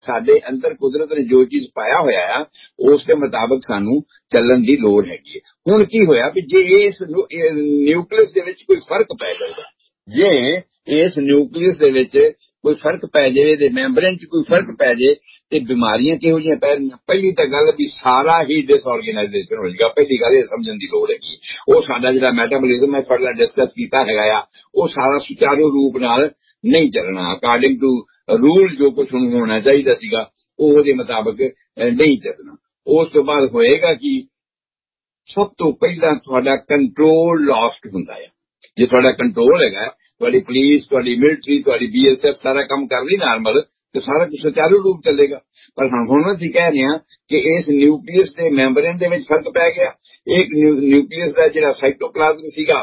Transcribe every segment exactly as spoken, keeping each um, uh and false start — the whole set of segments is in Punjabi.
ਸਾਡੇ ਅੰਦਰ ਕੁਦਰਤ ਨੇ ਜੋ ਚੀਜ਼ ਪਾਇਆ ਹੋਇਆ ਆ ਉਸ ਦੇ ਮੁਤਾਬਕ ਸਾਨੂੰ ਚੱਲਣ ਦੀ ਲੋੜ ਹੈਗੀ ਹੈ। ਹੁਣ ਕੀ ਹੋਇਆ ਵੀ ਜੇ ਇਸ ਨਿਊਕਲੀਅਸ ਦੇ ਵਿੱਚ ਕੋਈ ਫਰਕ ਪੈ ਜਾਏਗਾ, ਜੇ ਇਸ ਨਿਊਕਲੀਅਸ ਦੇ ਵਿੱਚ ਕੋਈ ਫਰਕ ਪੈ ਜਾਵੇ ਤੇ ਮੈਂਬਰਾਂ 'ਚ ਕੋਈ ਫਰਕ ਪੈ ਜਾਏ ਤੇ ਬਿਮਾਰੀਆਂ ਕਿਹੋ ਜਿਹੀਆਂ ਪੈ ਰਹੀਆਂ। ਪਹਿਲੀ ਤਾਂ ਗੱਲ ਵੀ ਸਾਰਾ ਹੀ ਡਿਸਆਰਗੇਨਾਈਜੇਸ਼ਨ ਹੋ ਜਾਏਗਾ। ਪਹਿਲੀ ਗੱਲ ਇਹ ਸਮਝਣ ਦੀ ਲੋੜ ਹੈਗੀ, ਉਹ ਸਾਡਾ ਜਿਹੜਾ ਮੈਟਾਬੋਲਿਜ਼ਮ ਹੈ ਤੁਹਾਡਾ ਡਿਸਕਸ ਕੀਤਾ ਹੈਗਾ ਆ, ਉਹ ਸਾਰਾ ਸੁਚਾਰੂ ਰੂਪ ਨਾਲ ਨਹੀਂ ਚੱਲਣਾ। ਅਕਾਰਡਿੰਗ ਟੂ ਰੂਲ ਜੋ ਕੁਝ ਹੋਣਾ ਚਾਹੀਦਾ ਸੀਗਾ ਉਹ ਉਹਦੇ ਮੁਤਾਬਕ ਨਹੀਂ ਚੱਲਣਾ। ਉਸ ਤੋਂ ਬਾਅਦ ਹੋਏਗਾ ਕਿ ਸਭ ਤੋਂ ਪਹਿਲਾਂ ਤੁਹਾਡਾ ਕੰਟਰੋਲ ਲਾਸਟ ਹੁੰਦਾ ਹੈ। ਜੇ ਤੁਹਾਡਾ ਕੰਟਰੋਲ ਹੈਗਾ, ਤੁਹਾਡੀ ਪੁਲਿਸ, ਤੁਹਾਡੀ ਮਿਲਟਰੀ, ਤੁਹਾਡੀ ਬੀ ਐਸ ਐਫ ਸਾਰਾ ਕੰਮ ਕਰ ਰਹੀ ਨਾਰਮਲ, ਤੇ ਸਾਰਾ ਕੁਝ ਸੁਚਾਰੂ ਰੂਪ ਚੱਲੇਗਾ। ਪਰ ਹੁਣ ਅਸੀਂ ਕਹਿ ਰਹੇ ਹਾਂ ਕਿ ਇਸ ਨਿਊਕਲੀਅਸ ਦੇ ਮੈਂਬਰਾਂ ਦੇ ਵਿੱਚ ਫਰਕ ਪੈ ਗਿਆ। ਇੱਕ ਨਿਊਕਲੀਅਸ ਦਾ ਜਿਹੜਾ ਸਾਈਟੋਪਲਾਜ਼ਮ ਸੀਗਾ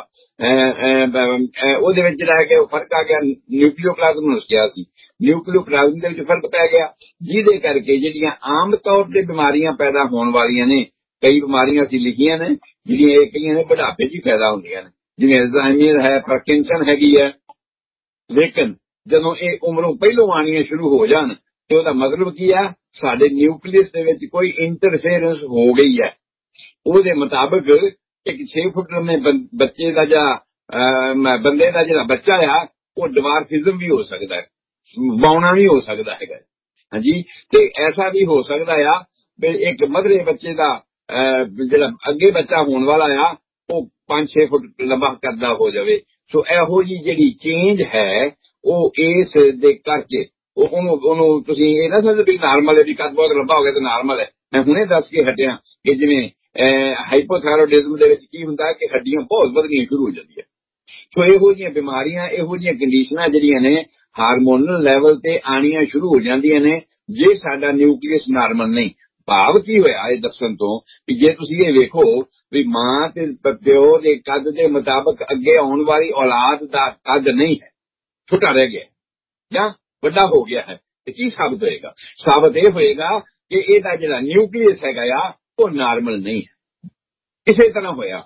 ਉਹਦੇ ਵਿੱਚ ਜਿਹੜਾ ਹੈ ਉਹ ਫਰਕ ਆ ਗਿਆ। ਨਿਊਕਲੀਓਪਲਾਜ਼ਮ ਨੂੰ ਕਿਹਾ ਸੀ, ਨਿਊਕਲੀਓਪਲਾਜ਼ਮ ਦੇ ਵਿੱਚ ਫਰਕ ਪੈ ਗਿਆ, ਜਿਹਦੇ ਕਰਕੇ ਜਿਹੜੀਆਂ ਆਮ ਤੌਰ ਤੇ ਬਿਮਾਰੀਆਂ ਪੈਦਾ ਹੋਣ ਵਾਲੀਆਂ ਨੇ, ਕਈ ਬਿਮਾਰੀਆਂ ਅਸੀਂ ਲਿਖੀਆਂ ਨੇ ਜਿਹੜੀਆਂ ਇਹ ਕਈਆਂ ਨੇ ਬੁਢਾਪੇ 'ਚ ਹੀ ਪੈਦਾ ਹੁੰਦੀਆਂ ਨੇ, ਜਿਵੇਂ ਅਲਜ਼ਾਈਮਰ ਹੈ, ਪਾਰਕਿੰਸਨ ਹੈਗੀ ਹੈ। ਲੇਕਿਨ ਜਦੋਂ ਇਹ ਉਮਰੋਂ ਪਹਿਲੋਂ ਆਉਣੀਆਂ ਸ਼ੁਰੂ ਹੋ ਜਾਣ ਤੇ ਉਹਦਾ ਮਤਲਬ ਕੀ ਆ, ਸਾਡੇ ਨਿਊਕਲੀਅਸ ਦੇ ਵਿੱਚ ਕੋਈ ਇੰਟਰਫੇਰੈਂਸ ਹੋ ਗਈ ਹੈ। ਉਹਦੇ ਮੁਤਾਬਕ ਇੱਕ ਛੇ ਫੁੱਟ ਲੰਮੇ ਬੱਚੇ ਦਾ ਜਾਂ ਬੰਦੇ ਦਾ ਜਿਹੜਾ ਬੱਚਾ ਆ ਉਹ ਡਵਾਰਫਿਜ਼ਮ ਵੀ ਹੋ ਸਕਦਾ ਹੈ, ਬੌਣਾ ਵੀ ਹੋ ਸਕਦਾ ਹੈਗਾ। ਹਾਂਜੀ, ਤੇ ਐਸਾ ਵੀ ਹੋ ਸਕਦਾ ਆ ਵੀ ਇੱਕ ਮਧਰੇ ਬੱਚੇ ਦਾ ਜਿਹੜਾ ਅੱਗੇ ਬੱਚਾ ਹੋਣ ਵਾਲਾ ਆ ਉਹ ਪੰਜ ਛੇ ਫੁੱਟ ਲੰਬਾ ਕਰਦਾ ਹੋ ਜਾਵੇ। ਸੋ ਇਹੋ ਜਿਹੀ ਜਿਹੜੀ ਚੇਂਜ ਹੈ ਉਹ ਇਸ ਦੇ ਕਰਕੇ ਉਹਨੂੰ ਉਹਨੂੰ ਤੁਸੀਂ ਇਹ ਨਾ ਸਮਝੋ ਵੀ ਨਾਰਮਲ ਹੈ, ਵੀ ਕੱਦ ਬਹੁਤ ਲੰਬਾ ਹੋ ਗਿਆ ਤਾਂ ਨਾਰਮਲ ਹੈ। ਮੈਂ ਹੁਣੇ ਦੱਸ ਕੇ ਹਟਿਆ ਕਿ ਜਿਵੇਂ ਹਾਈਪੋਥਾਇਰੋਇਡਿਜ਼ਮ ਦੇ ਵਿੱਚ ਕੀ ਹੁੰਦਾ ਕਿ ਹੱਡੀਆਂ ਬਹੁਤ ਵਧਣੀਆਂ ਸ਼ੁਰੂ ਹੋ ਜਾਂਦੀਆਂ। ਸੋ ਇਹੋ ਜਿਹੀਆਂ ਬਿਮਾਰੀਆਂ, ਇਹੋ ਜਿਹੀਆਂ ਕੰਡੀਸ਼ਨਾਂ ਜਿਹੜੀਆਂ ਨੇ ਹਾਰਮੋਨਲ ਲੈਵਲ ਤੇ ਆਣੀਆਂ ਸ਼ੁਰੂ ਹੋ ਜਾਂਦੀਆਂ ਨੇ ਜੇ ਸਾਡਾ ਨਿਊਕਲੀਅਸ ਨਾਰਮਲ ਨਹੀਂ। ਭਾਵ ਕੀ ਹੋਇਆ ਇਹ ਦੱਸਣ ਤੋਂ ਵੀ ਜੇ ਤੁਸੀਂ ਇਹ ਵੇਖੋ ਵੀ ਮਾਂ ਤੇ ਪਿਓ ਦੇ ਕੱਦ ਦੇ ਮੁਤਾਬਕ ਅੱਗੇ ਆਉਣ ਵਾਲੀ ਔਲਾਦ ਦਾ ਕੱਦ ਨਹੀਂ ਹੈ, ਛੋਟਾ ਰਹਿ ਗਿਆ ਜਾਂ ਵੱਡਾ ਹੋ ਗਿਆ ਹੈ, ਤੇ ਕੀ ਸਾਬਤ ਹੋਏਗਾ? ਸਾਬਤ ਇਹ ਹੋਏਗਾ ਕਿ ਇਹਦਾ ਜਿਹੜਾ ਨਿਊਕਲੀਅਸ ਹੈਗਾ ਆ ਉਹ ਨਾਰਮਲ ਨਹੀਂ ਹੈ। ਕਿਸੇ ਤਰ੍ਹਾਂ ਹੋਇਆ,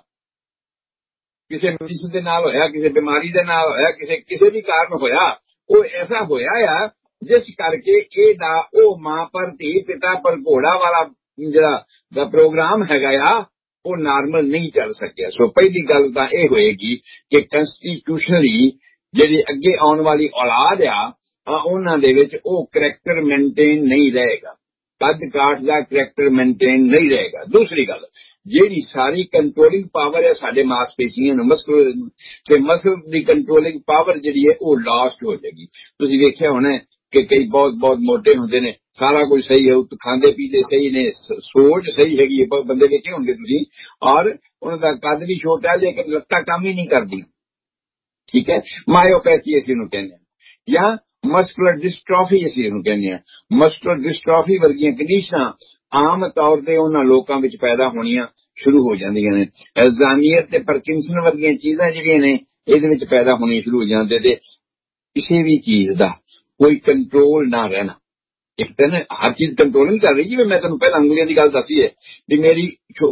ਕਿਸੇ ਮਰੀਜ਼ ਦੇ ਨਾਲ ਹੋਇਆ, ਕਿਸੇ ਬਿਮਾਰੀ ਦੇ ਨਾਲ ਹੋਇਆ, ਕਿਸੇ ਕਿਸੇ ਵੀ ਕਾਰਨ ਹੋਇਆ, ਉਹ ਐਸਾ ਹੋਇਆ ਆ ਜਿਸ ਕਰਕੇ ਇਹਦਾ ਉਹ ਮਾਂ ਪਰ ਧੀ, ਪਿਤਾ ਪਰ ਘੋੜਾ ਵਾਲਾ ਜਿਹੜਾ ਦਾ ਪ੍ਰੋਗਰਾਮ ਹੈਗਾ ਆ ਉਹ ਨਾਰਮਲ ਨਹੀਂ ਚੱਲ ਸਕਿਆ। ਸੋ ਪਹਿਲੀ ਗੱਲ ਤਾਂ ਇਹ ਹੋਏਗੀ ਕਿ ਕੰਸਟੀਟਿਊਸ਼ਨਲੀ ਜਿਹੜੀ ਅੱਗੇ ਆਉਣ ਵਾਲੀ ਔਲਾਦ ਆ ਉਹਨਾਂ ਦੇ ਵਿੱਚ ਉਹ ਕਰੈਕਟਰ ਮੇਨਟੇਨ ਨਹੀਂ ਰਹੇਗਾ, ਕੱਦ ਕਾਠ ਦਾ ਕਰੈਕਟਰ ਮੇਨਟੇਨ ਨਹੀਂ ਰਹੇਗਾ। ਦੂਸਰੀ ਗੱਲ, ਜਿਹੜੀ ਸਾਰੀ ਕੰਟਰੋਲਿੰਗ ਪਾਵਰ ਹੈ ਸਾਡੇ ਮਾਸਪੇਸ਼ੀਆਂ ਨੂੰ, ਮਸਲ ਤੇ ਮਸਲ ਦੀ ਕੰਟਰੋਲਿੰਗ ਪਾਵਰ ਜਿਹੜੀ ਹੈ ਉਹ ਲਾਸਟ ਹੋ ਜਾਏਗੀ। ਤੁਸੀਂ ਵੇਖਿਆ ਹੋਣਾ ਕਿ ਕਈ ਬਹੁਤ ਬਹੁਤ ਮੋਟੇ ਹੁੰਦੇ ਨੇ, ਸਾਰਾ ਕੁਝ ਸਹੀ ਹੈ, ਖਾਂਦੇ ਪੀਂਦੇ ਸਹੀ ਨੇ, ਸੋਚ ਸਹੀ ਹੈਗੀ ਹੈ, ਬੰਦੇ ਵੇਖੇ ਹੋਣਗੇ ਤੁਸੀਂ, ਔਰ ਉਹਨਾਂ ਦਾ ਕੱਦ ਵੀ ਛੋਟਾ ਲੇਕਿਨ ਲੱਤਾਂ ਕੰਮ ਹੀ ਨਹੀਂ ਕਰਦੀ। ਠੀਕ ਹੈ, ਮਾਇਓਪੈਥੀ ਅਸੀਂ ਇਹਨੂੰ ਕਹਿੰਦੇ ਹਾਂ, ਜਾਂ ਮਸਕੂਲਰ ਡਿਸਟ੍ਰੋਫੀ ਅਸੀਂ ਇਹਨੂੰ ਕਹਿੰਦੇ ਹਾਂ। ਮਸਕੂਲਰ ਡਿਸਟ੍ਰੋਫੀ ਵਰਗੀਆਂ ਕੰਡੀਸ਼ਨਾਂ ਆਮ ਤੌਰ ਤੇ ਉਹਨਾਂ ਲੋਕਾਂ ਵਿੱਚ ਪੈਦਾ ਹੋਣੀਆਂ ਸ਼ੁਰੂ ਹੋ ਜਾਂਦੀਆਂ ਨੇ। ਅਲਜ਼ਾਈਮਰ ਤੇ ਪਾਰਕਿੰਸਨ ਵਰਗੀਆਂ ਚੀਜ਼ਾਂ ਜਿਹੜੀਆਂ ਨੇ ਇਹਦੇ ਵਿੱਚ ਪੈਦਾ ਹੋਣੀਆਂ ਸ਼ੁਰੂ ਹੋ ਜਾਂਦੇ ਤੇ ਕਿਸੇ ਵੀ ਚੀਜ਼ ਦਾ ਕੋਈ ਕੰਟਰੋਲ ਨਾ ਰਹਿਣਾ। ਇੱਕ ਤਾਂ ਨਾ ਹਰ ਚੀਜ਼ ਕੰਟਰੋਲਿੰਗ ਚੱਲ ਰਹੀ, ਜਿਵੇਂ ਮੈਂ ਤੁਹਾਨੂੰ ਪਹਿਲਾਂ ਅੰਗੁਲੀਆਂ ਦੀ ਗੱਲ ਦੱਸੀ ਹੈ ਵੀ ਮੇਰੀ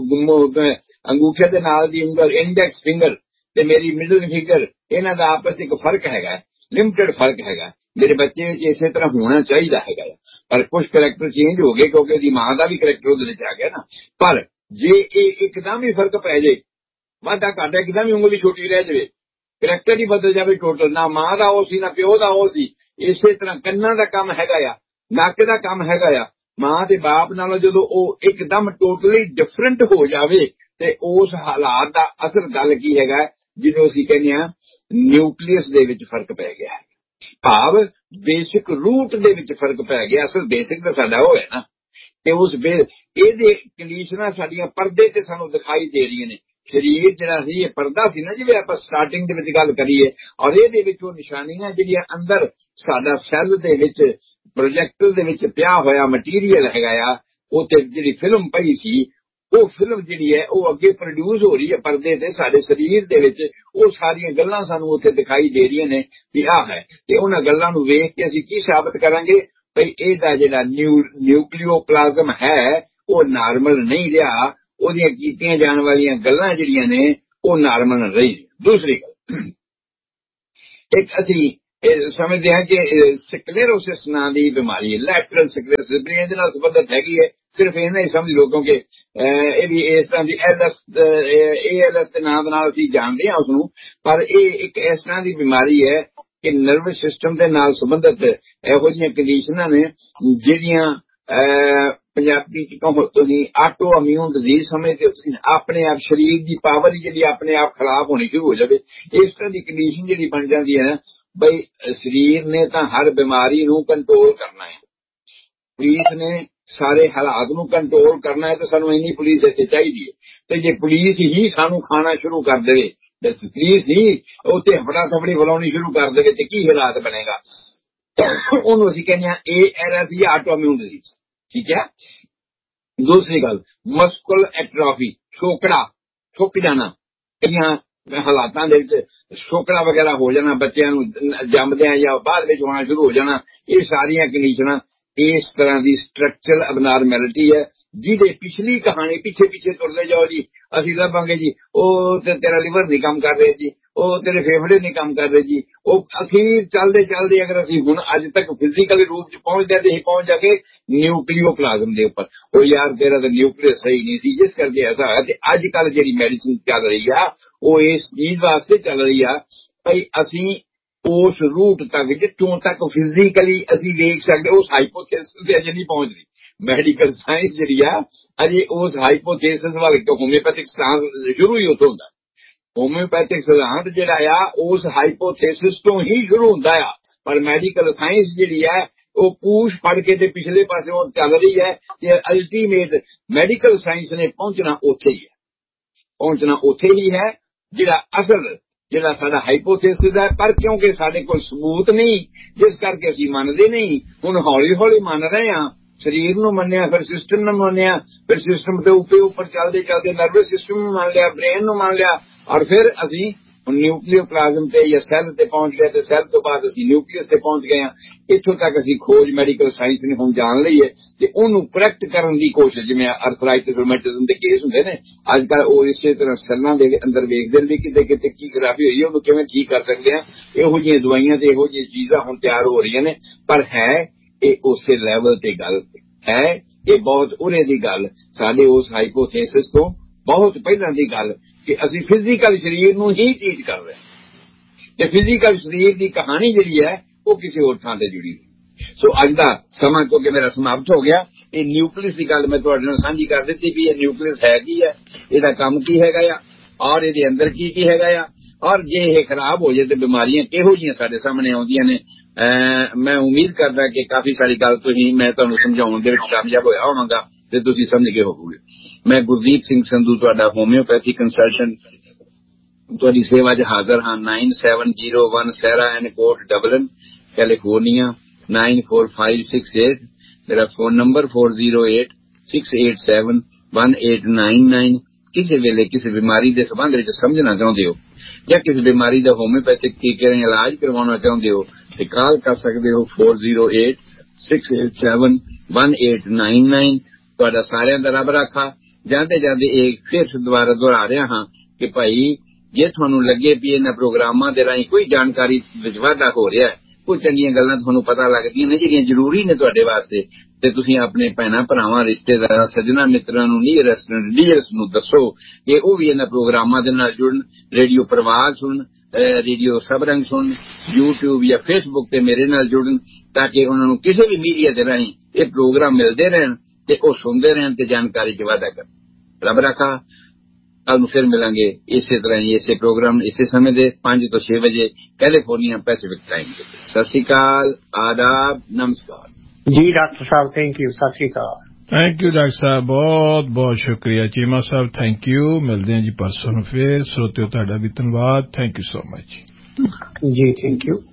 ਅੰਗੂਠੇ ਦੇ ਨਾਲ ਦੀ ਉਂਗਲ, ਇੰਡੈਕਸ ਫਿੰਗਰ ਤੇ ਮੇਰੀ ਮਿਡਲ ਫਿੰਗਰ, ਇਹਨਾਂ ਦਾ ਆਪਸ ਇੱਕ ਫਰਕ ਹੈਗਾ, ਲਿਮਟਿਡ ਫਰਕ ਹੈਗਾ। ਮੇਰੇ ਬੱਚੇ ਵਿੱਚ ਇਸੇ ਤਰ੍ਹਾਂ ਹੋਣਾ ਚਾਹੀਦਾ ਹੈਗਾ, ਪਰ ਕੁਝ ਕਰੈਕਟਰ ਚੇਂਜ ਹੋ ਗਏ ਕਿਉਂਕਿ ਉਹਦੀ ਮਾਂ ਦਾ ਵੀ ਕਰੈਕਟਰ ਉਹਦੇ ਵਿੱਚ ਆ ਗਿਆ ਨਾ। ਪਰ ਜੇ ਇਹ ਇੱਕਦਮ ਹੀ ਫਰਕ ਪੈ ਜਾਏ, ਵਾਧਾ ਘਾਟਾ ਇੱਕਦਮ ਹੀ ਉਂਗਲੀ ਛੋਟੀ ਰਹਿ ਜਾਵੇ, ਕਰੈਕਟਰ ਹੀ ਬਦਲ ਜਾਵੇ ਟੋਟਲ, ਨਾ ਮਾਂ ਦਾ ਉਹ ਸੀ ਨਾ ਪਿਓ ਦਾ ਉਹ ਸੀ। ਇਸੇ ਤਰ੍ਹਾਂ ਕੰਨਾਂ ਦਾ ਕੰਮ ਹੈਗਾ ਆ, ਨੱਕ ਦਾ ਕੰਮ ਹੈਗਾ ਆ, ਮਾਂ ਤੇ ਬਾਪ ਨਾਲੋਂ ਜਦੋਂ ਉਹ ਇੱਕਦਮ ਟੋਟਲੀ ਡਿਫਰੈਂਟ ਹੋ ਜਾਵੇ ਤੇ ਉਸ ਹਾਲਾਤ ਦਾ ਅਸਲ ਗੱਲ ਕੀ ਹੈਗਾ, ਜਿਹਨੂੰ ਅਸੀਂ ਕਹਿੰਦੇ ਹਾਂ ਨਿਊਕਲੀਅਸ ਦੇ ਵਿੱਚ ਫਰਕ ਪੈ ਗਿਆ ਹੈ। ਭਾਵ ਬੇਸਿਕ ਰੂਟ ਦੇ ਵਿੱਚ ਫਰਕ ਪੈ ਗਿਆ। ਅਸਲ ਬੇਸਿਕ ਤਾਂ ਸਾਡਾ ਉਹ ਹੈ ਨਾ, ਤੇ ਉਸ ਇਹਦੇ ਕੰਡੀਸ਼ਨਾਂ ਸਾਡੀਆਂ ਪਰਦੇ ਤੇ ਸਾਨੂੰ ਦਿਖਾਈ ਦੇ ਰਹੀਆਂ ਨੇ। ਸਰੀਰ ਜਿਹੜਾ ਸੀ ਇਹ ਪਰਦਾ ਸੀ ਨਾ, ਜਿਵੇਂ ਆਪਾਂ ਸਟਾਰਟਿੰਗ ਦੇ ਵਿੱਚ ਗੱਲ ਕਰੀਏ, ਔਰ ਇਹਦੇ ਵਿੱਚ ਉਹ ਨਿਸ਼ਾਨੀਆਂ ਜਿਹੜੀਆਂ ਅੰਦਰ ਸਾਡਾ ਸੈੱਲ ਦੇ ਵਿੱਚ ਪ੍ਰੋਜੈਕਟਰ ਦੇ ਵਿੱਚ ਪਿਆ ਹੋਇਆ ਮਟੀਰੀਅਲ ਹੈਗਾ ਆ, ਉਹ ਤੇ ਜਿਹੜੀ ਫਿਲਮ ਪਈ ਸੀ, ਉਹ ਫਿਲਮ ਜਿਹੜੀ ਹੈ ਉਹ ਅੱਗੇ ਪ੍ਰੋਡਿਊਸ ਹੋ ਰਹੀ ਹੈ ਪਰਦੇ ਤੇ ਸਾਡੇ ਸਰੀਰ ਦੇ ਵਿੱਚ। ਉਹ ਸਾਰੀਆਂ ਗੱਲਾਂ ਸਾਨੂੰ ਉੱਥੇ ਦਿਖਾਈ ਦੇ ਰਹੀਆਂ ਨੇ ਵੀ ਆਹ ਹੈ, ਤੇ ਉਹਨਾਂ ਗੱਲਾਂ ਨੂੰ ਵੇਖ ਕੇ ਅਸੀਂ ਕੀ ਸਾਬਤ ਕਰਾਂਗੇ ਭਈ ਇਹਦਾ ਜਿਹੜਾ ਨਿਊ ਨਿਊਕਲੀਓਪਲਾਜ਼ਮ ਹੈ ਉਹ ਨਾਰਮਲ ਨਹੀਂ ਰਿਹਾ, ਉਹਦੀਆਂ ਕੀਤੀਆਂ ਜਾਣ ਵਾਲੀਆਂ ਗੱਲਾਂ ਜਿਹੜੀਆਂ ਨੇ ਉਹ ਨਾਰਮਲ ਰਹੀ। ਦੂਸਰੀ ਗੱਲ, ਇੱਕ ਅਸੀਂ ਸਮਝਦੇ ਹਾਂ ਕਿ ਸਕਲੇਰੋਸਿਸ ਨਾਂ ਦੀ ਬਿਮਾਰੀ ਹੈ, ਲੈਟਰਲ ਸਕਲੇਰੋਸਿਸ, ਬ੍ਰੇਨ ਦੇ ਨਾਲ ਸੰਬੰਧਿਤ ਹੈਗੀ ਹੈ। ਸਿਰਫ ਇਹਨਾਂ ਹੀ ਸਮਝ ਲਓ ਕਿਉਂਕਿ ਇਹ ਵੀ ਇਸ ਤਰ੍ਹਾਂ ਦੀ L S A L S ਦੇ ਨਾਮ ਨਾਲ ਅਸੀਂ ਜਾਣਦੇ ਹਾਂ ਉਸਨੂੰ, ਪਰ ਇਹ ਇੱਕ ਇਸ ਤਰ੍ਹਾਂ ਦੀ ਬਿਮਾਰੀ ਹੈ ਕਿ ਨਰਵਸ ਸਿਸਟਮ ਦੇ ਨਾਲ ਸੰਬੰਧਿਤ ਇਹੋ ਜਿਹੀਆਂ ਕੰਡੀਸ਼ਨਾਂ ਨੇ ਜਿਹੜੀਆਂ ਪੰਜਾਬੀ ਚ ਕਹੋ ਤੁਸੀਂ ਆਟੋ ਇਮਿਊਨ ਡਿਜ਼ੀਜ਼ ਸਮਝਦੇ ਹੋ ਤੁਸੀਂ, ਆਪਣੇ ਆਪ ਸਰੀਰ ਦੀ ਪਾਵਰ ਜਿਹੜੀ ਆਪਣੇ ਆਪ ਖਰਾਬ ਹੋਣੀ ਸ਼ੁਰੂ ਹੋ ਜਾਵੇ। ਇਸ ਤਰ੍ਹਾਂ ਦੀ ਕੰਡੀਸ਼ਨ ਜਿਹੜੀ ਬਣ ਜਾਂਦੀ ਹੈ ਨਾ ਬਈ ਸਰੀਰ ਨੇ ਤਾਂ ਹਰ ਬਿਮਾਰੀ ਨੂੰ ਕੰਟਰੋਲ ਕਰਨਾ ਹੈ, ਪੁਲਿਸ ਨੇ ਸਾਰੇ ਹਾਲਾਤ ਨੂੰ ਕੰਟਰੋਲ ਕਰਨਾ ਹੈ, ਤੇ ਸਾਨੂੰ ਇੰਨੀ ਪੁਲਿਸ ਇੱਥੇ ਚਾਹੀਦੀ ਹੈ। ਤੇ ਜੇ ਪੁਲਿਸ ਹੀ ਸਾਨੂੰ ਖਾਣਾ ਸ਼ੁਰੂ ਕਰ ਦੇਵੇ, ਤੇ ਪੁਲਿਸ ਹੀ ਉੱਥੇ ਹਫੜਾ ਥਫੜੀ ਬੁਲਾਉਣੀ ਸ਼ੁਰੂ ਕਰ ਦੇਵੇ ਤੇ ਕੀ ਹਾਲਾਤ ਬਣੇਗਾ। ਉਹਨੂੰ ਅਸੀਂ ਕਹਿੰਦੇ ਹਾਂ ਏ ਐਲ ਐਸ ਜਾਂ ਆਟੋ ਇਮਿਊਨ ਡਿਜ਼ੀਜ਼। ਠੀਕ ਹੈ। ਦੂਸਰੀ ਗੱਲ ਮਸਕੂਲਰ ਐਟ੍ਰੋਫੀ, ਛੋਕੜਾ ਛੁੱਕ ਜਾਣਾ, ਕਈਆਂ ਹਾਲਾਤਾਂ ਦੇ ਵਿੱਚ ਛੋਕੜਾ ਵਗੈਰਾ ਹੋ ਜਾਣਾ, ਬੱਚਿਆਂ ਨੂੰ ਜੰਮਦਿਆਂ ਜਾਂ ਬਾਅਦ ਵਿੱਚ ਹੋਣਾ ਸ਼ੁਰੂ ਹੋ ਜਾਣਾ। ਇਹ ਸਾਰੀਆਂ ਕੰਡੀਸ਼ਨਾਂ ਇਸ ਤਰ੍ਹਾਂ ਦੀ ਸਟਰਕਚਰਲ ਅਬਨਾਰਮੈਲਿਟੀ ਹੈ, ਜਿਹਦੇ ਪਿਛਲੀ ਕਹਾਣੀ ਪਿੱਛੇ ਪਿੱਛੇ ਤੁਰਦੇ ਜਾਓ ਜੀ, ਅਸੀਂ ਲੱਭਾਂਗੇ ਜੀ ਉਹ ਤੇ ਤੇਰਾ ਲਿਵਰ ਨਹੀਂ ਕੰਮ ਕਰ ਰਿਹਾ ਜੀ, ਉਹ ਤੇਰੇ ਫੇਫੜੇ ਨਹੀਂ ਕੰਮ ਕਰ ਰਹੇ ਜੀ। ਉਹ ਅਖੀਰ ਚੱਲਦੇ ਚੱਲਦੇ ਅਗਰ ਅਸੀਂ ਹੁਣ ਅੱਜ ਤੱਕ ਫਿਜ਼ੀਕਲ ਰੂਪ ਚ ਪਹੁੰਚਦੇ ਤੇ ਅਸੀਂ ਪਹੁੰਚ ਜਾਗੇ ਨਿਊਕਲੀਓਪਲਾਜ਼ਮ ਦੇ ਉੱਪਰ। ਉਹ ਯਾਰ ਤੇਰਾ ਤਾਂ ਨਿਊਕਲੀਅਸ ਸਹੀ ਨਹੀਂ ਸੀ, ਜਿਸ ਕਰਕੇ ਐਸਾ ਹੋਇਆ। ਤੇ ਅੱਜ ਕੱਲ ਜਿਹੜੀ ਮੈਡੀਸਿਨ ਚੱਲ ਰਹੀ ਆ ਉਹ ਇਸ ਚੀਜ਼ ਵਾਸਤੇ ਚੱਲ ਰਹੀ ਆ ਭਈ ਅਸੀਂ ਉਸ ਰੂਟ ਤੱਕ ਜਿੱਥੋਂ ਤੱਕ ਫਿਜ਼ੀਕਲੀ ਅਸੀਂ ਵੇਖ ਸਕਦੇ ਉਸ ਹਾਈਪੋਥੇਸਿਸ ਤੇ ਅਜੇ ਨਹੀਂ ਪਹੁੰਚ ਰਹੀ। ਮੈਡੀਕਲ ਸਾਇੰਸ ਜਿਹੜੀ ਆ ਅਜੇ ਉਸ ਹਾਈਪੋਥੇਸਿਸ ਵੱਲ, ਹੋਮਿਓਪੈਥਿਕ ਸਾਇੰਸ ਸ਼ੁਰੂ ਹੀ ਉੱਥੋਂ ਹੁੰਦਾ। ਹੋਮਿਓਪੈਥਿਕ ਸਿਧਾਂਤ ਜਿਹੜਾ ਆ ਉਸ ਹਾਈਪੋਥੇਸਿਸ ਤੋਂ ਹੀ ਸ਼ੁਰੂ ਹੁੰਦਾ ਆ, ਪਰ ਮੈਡੀਕਲ ਸਾਇੰਸ ਜਿਹੜੀ ਹੈ ਉਹ ਪੂਛ ਫੜ ਕੇ ਤੇ ਪਿਛਲੇ ਪਾਸੇ ਉਹ ਚੱਲ ਰਹੀ ਹੈ। ਤੇ ਅਲਟੀਮੇਟ ਮੈਡੀਕਲ ਸਾਇੰਸ ਨੇ ਪਹੁੰਚਣਾ ਉੱਥੇ ਹੀ ਹੈ, ਪਹੁੰਚਣਾ ਉੱਥੇ ਹੀ ਹੈ ਜਿਹੜਾ ਅਸਲ ਜਿਹੜਾ ਸਾਡਾ ਹਾਈਪੋਥੇਸਿਸ ਹੈ। ਪਰ ਕਿਉਂਕਿ ਸਾਡੇ ਕੋਲ ਸਬੂਤ ਨਹੀਂ, ਜਿਸ ਕਰਕੇ ਅਸੀਂ ਮੰਨਦੇ ਨਹੀਂ। ਹੁਣ ਹੌਲੀ ਹੌਲੀ ਮੰਨ ਰਹੇ ਹਾਂ, ਸਰੀਰ ਨੂੰ ਮੰਨਿਆ, ਫਿਰ ਸਿਸਟਮ ਨੂੰ ਮੰਨਿਆ, ਫਿਰ ਸਿਸਟਮ ਦੇ ਉੱਪਰ ਉੱਪਰ ਚੱਲਦੇ ਚੱਲਦੇ ਨਰਵਸ ਸਿਸਟਮ ਨੂੰ ਮੰਨ ਲਿਆ, ਬ੍ਰੇਨ ਨੂੰ ਮੰਨ ਲਿਆ, ਔਰ ਫਿਰ ਅਸੀਂ ਨਿਊਕਲੀਓਪਲਾਜ਼ਮ ਤੇ ਜਾਂ ਸੈੱਲ ਤੇ ਪਹੁੰਚ ਗਏ, ਤੇ ਸੈੱਲ ਤੋਂ ਬਾਅਦ ਅਸੀਂ ਨਿਊਕਲੀਅਸ ਤੇ ਪਹੁੰਚ ਗਏ ਹਾਂ। ਇੱਥੋਂ ਤੱਕ ਅਸੀਂ ਖੋਜ ਮੈਡੀਕਲ ਸਾਇੰਸ ਨੇ ਹੁਣ ਜਾਣ ਲਈ ਹੈ, ਤੇ ਉਹਨੂੰ ਕਰੈਕਟ ਕਰਨ ਦੀ ਕੋਸ਼ਿਸ਼, ਜਿਵੇਂ ਆਰਥਰਾਈਟਿਸ ਰੂਮੈਟਿਜ਼ਮ ਦੇ ਕੇਸ ਹੁੰਦੇ ਨੇ ਅੱਜ ਕੱਲ੍ਹ, ਉਹ ਇਸੇ ਤਰ੍ਹਾਂ ਸੈੱਲਾਂ ਦੇ ਅੰਦਰ ਵੇਖਦੇ ਨੇ ਵੀ ਕਿਤੇ ਕਿਤੇ ਕੀ ਖਰਾਬੀ ਹੋਈ ਹੈ, ਉਹਨੂੰ ਕਿਵੇਂ ਠੀਕ ਕਰ ਸਕਦੇ ਹਾਂ। ਇਹੋ ਜਿਹੀਆਂ ਦਵਾਈਆਂ ਤੇ ਇਹੋ ਜਿਹੀਆਂ ਚੀਜ਼ਾਂ ਹੁਣ ਤਿਆਰ ਹੋ ਰਹੀਆਂ ਨੇ। ਪਰ ਹੈ ਇਹ ਉਸੇ ਲੈਵਲ ਤੇ ਗੱਲ ਹੈ, ਇਹ ਬਹੁਤ ਉਰੇ ਦੀ ਗੱਲ, ਸਾਡੇ ਉਸ ਹਾਈਪੋਥੇਸਿਸ ਤੋਂ ਬਹੁਤ ਪਹਿਲਾਂ ਦੀ ਗੱਲ ਕਿ ਅਸੀਂ ਫਿਜ਼ੀਕਲ ਸਰੀਰ ਨੂੰ ਹੀ ਚੀਜ਼ ਕਰ ਰਹੇ ਹਾਂ, ਤੇ ਫਿਜ਼ੀਕਲ ਸਰੀਰ ਦੀ ਕਹਾਣੀ ਜਿਹੜੀ ਹੈ ਉਹ ਕਿਸੇ ਹੋਰ ਥਾਂ ਤੇ ਜੁੜੀ। ਸੋ ਅੱਜ ਦਾ ਸਮਾਂ ਕਿਉਂਕਿ ਮੇਰਾ ਸਮਾਪਤ ਹੋ ਗਿਆ, ਇਹ ਨਿਊਕਲੀਅਸ ਦੀ ਗੱਲ ਮੈਂ ਤੁਹਾਡੇ ਨਾਲ ਸਾਂਝੀ ਕਰ ਦਿੱਤੀ ਵੀ ਇਹ ਨਿਊਕਲੀਅਸ ਹੈ ਕੀ ਹੈ, ਇਹਦਾ ਕੰਮ ਕੀ ਹੈਗਾ ਆ, ਔਰ ਇਹਦੇ ਅੰਦਰ ਕੀ ਕੀ ਹੈਗਾ ਆ, ਔਰ ਜੇ ਇਹ ਖਰਾਬ ਹੋ ਜਾਏ ਤੇ ਬਿਮਾਰੀਆਂ ਕਿਹੋ ਜਿਹੀਆਂ ਸਾਡੇ ਸਾਹਮਣੇ ਆਉਂਦੀਆਂ ਨੇ। ਮੈਂ ਉਮੀਦ ਕਰਦਾ ਕਿ ਕਾਫੀ ਸਾਰੀ ਗੱਲ ਤੁਸੀਂ ਮੈਂ ਤੁਹਾਨੂੰ ਸਮਝਾਉਣ ਦੇ ਵਿੱਚ ਕਾਮਯਾਬ ਹੋਇਆ ਹੋਵਾਂਗਾ ਤੇ ਤੁਸੀਂ ਸਮਝ ਗਏ ਹੋਵੋਗੇ। ਮੈਂ ਗੁਰਦੀਪ ਸਿੰਘ ਸੰਧੂ, ਤੁਹਾਡਾ ਹੋਮਿਓਪੈਥੀ ਕੰਸਲਟੈਂਟ, ਤੁਹਾਡੀ ਸੇਵਾ 'ਚ ਹਾਜ਼ਰ ਹਾਂ। Nine seven zero one ਸੈਰਾ and coat ਡਬਲਨ, California nine four five six eight. ਮੇਰਾ phone number four zero eight six eight seven one eight nine nine. ਕਿਸੇ ਵੇਲੇ ਕਿਸੇ ਬਿਮਾਰੀ ਦੇ ਸੰਬੰਧ ਵਿੱਚ ਸਮਝਣਾ ਚਾਹੁੰਦੇ ਹੋ ਜਾਂ ਕਿਸੇ ਬਿਮਾਰੀ ਦਾ ਹੋਮਿਓਪੈਥਿਕ ਤਰੀਕੇ ਨਾਲ ਇਲਾਜ ਕਰਵਾਉਣਾ ਚਾਹੁੰਦੇ ਹੋ ਤੇ ਕਾਲ ਕਰ ਸਕਦੇ ਹੋ four zero eight six eight seven one eight nine nine. ਤੁਹਾਡਾ ਸਾਰਿਆਂ ਦਾ ਰੱਬ ਰਾਖਾ। ਜਾਂਦੇ ਜਾਂਦੇ ਇਹ ਫਿਰ ਦੁਬਾਰਾ ਦੁਹਰਾ ਰਿਹਾ ਹਾਂ ਕਿ ਭਾਈ ਜੇ ਤੁਹਾਨੂੰ ਲੱਗੇ ਵੀ ਇਹਨਾਂ ਪ੍ਰੋਗਰਾਮਾਂ ਦੇ ਰਾਹੀਂ ਕੋਈ ਜਾਣਕਾਰੀ ਵਿੱਚ ਵਾਧਾ ਹੋ ਰਿਹਾ, ਕੋਈ ਚੰਗੀਆਂ ਗੱਲਾਂ ਤੁਹਾਨੂੰ ਪਤਾ ਲੱਗਦੀਆਂ ਨੇ ਜਿਹੜੀਆਂ ਜ਼ਰੂਰੀ ਨੇ ਤੁਹਾਡੇ ਵਾਸਤੇ, ਤੇ ਤੁਸੀਂ ਆਪਣੇ ਭੈਣਾਂ ਭਰਾਵਾਂ ਰਿਸ਼ਤੇਦਾਰਾਂ ਸੱਜਣਾ ਮਿੱਤਰਾਂ ਨੂੰ ਨੀਅਰੈਸਟ ਡੀਅਰਸ ਨੂੰ ਦੱਸੋ ਕਿ ਉਹ ਵੀ ਇਹਨਾਂ ਪ੍ਰੋਗਰਾਮਾਂ ਦੇ ਨਾਲ ਜੁੜਨ। ਰੇਡੀਓ ਪ੍ਰਵਾਦ ਸੁਣ, ਰੇਡੀਓ ਸਬਰੰਗ ਸੁਣ, ਯੂਟਿਊਬ ਜਾਂ ਫੇਸਬੁੱਕ ਤੇ ਮੇਰੇ ਨਾਲ ਜੁੜਨ, ਤਾਂ ਕਿ ਉਹਨਾਂ ਨੂੰ ਕਿਸੇ ਵੀ ਮੀਡੀਆ ਦੇ ਰਾਹੀਂ ਇਹ ਪ੍ਰੋਗਰਾਮ ਮਿਲਦੇ ਰਹਿਣ ਤੇ ਉਹ ਸੁਣਦੇ ਰਹਿਣ ਤੇ ਜਾਣਕਾਰੀ 'ਚ ਵਾਧਾ ਕਰਨ। ਰੱਬ ਰਾਖਾ। ਕੱਲ ਨੂੰ ਫਿਰ ਮਿਲਾਂਗੇ ਇਸੇ ਤਰ੍ਹਾਂ ਹੀ ਇਸੇ ਪ੍ਰੋਗਰਾਮ ਇਸੇ ਸਮੇਂ ਦੇ ਪੰਜ ਤੋਂ ਛੇ ਵਜੇ ਕੈਲੀਫੋਰਨੀਆ ਪੈਸੀਫਿਕ ਟਾਈਮ ਤੇ। ਸਤਿ ਸ੍ਰੀ ਅਕਾਲ, ਆਦਾਬ, ਨਮਸਕਾਰ ਜੀ doctor Sahib. Thank you. Sat Sri Akal. Thank you doctor ਸਾਹਿਬ, ਬਹੁਤ ਬਹੁਤ ਸ਼ੁਕਰੀਆ। ਚੀਮਾ ਸਾਹਿਬ ਥੈਂਕ ਯੂ। ਮਿਲਦੇ ਹਾਂ ਜੀ ਪਰਸੋਂ ਨੂੰ ਫਿਰ। ਸਰੋਤਿਓ ਤੁਹਾਡਾ ਵੀ ਧੰਨਵਾਦ। ਥੈਂਕ ਯੂ ਸੋ ਮਚ ਜੀ। Thank you.